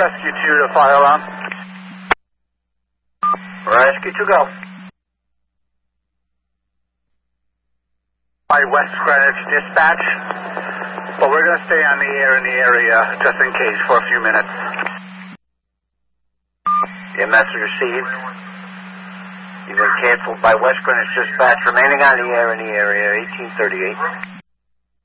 Rescue 2 to fire alarm. Rescue 2, go. By West Greenwich Dispatch, but we're going to stay on the air in the area just in case for a few minutes. Your message received. You've been canceled by West Greenwich Dispatch, remaining on the air in the area, 1838.